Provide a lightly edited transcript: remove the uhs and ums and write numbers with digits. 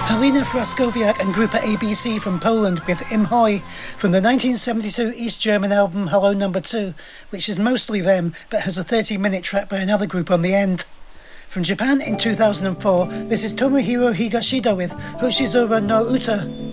Halina Fraskowiak and Grupa ABC from Poland with Im Hoi from the 1972 East German album Hello No. 2, which is mostly them but has a 30-minute track by another group on the end. From Japan in 2004, this is Tomohiro Higashida with Hoshizora no Uta.